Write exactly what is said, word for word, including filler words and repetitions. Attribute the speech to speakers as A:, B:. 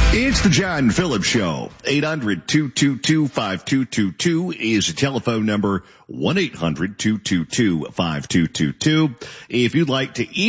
A: It's the John Phillips Show. eight hundred, two two two, five two two two is the telephone number. one eight hundred, two two two, five two two two. If you'd like to email